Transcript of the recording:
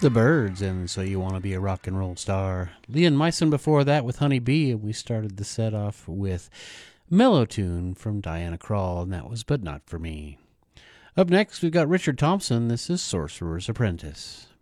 the Byrds, and So You Want to Be a Rock and Roll Star. Leon Meissen before that with Honey Bee, and we started the set off with Mellow Tune from Diana Krall, and that was But Not For Me. Up next, we've got Richard Thompson. This is Sorcerer's Apprentice.